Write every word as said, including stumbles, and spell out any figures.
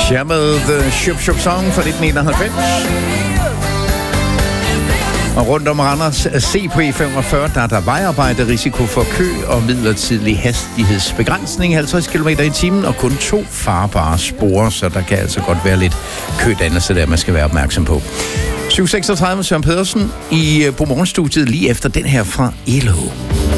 Jammede The Shup Shup Song fra nitten enoghalvfems. Og rundt om Randers C på E femogfyrre, der er der vejarbejde, risiko for kø og midlertidig hastighedsbegrænsning, halvtreds kilometer i timen, og kun to farbare spor, så der kan altså godt være lidt kødannelse der, man skal være opmærksom på. syv seksogtredive Søren Pedersen i Godmorgenstudiet lige efter den her fra E L O.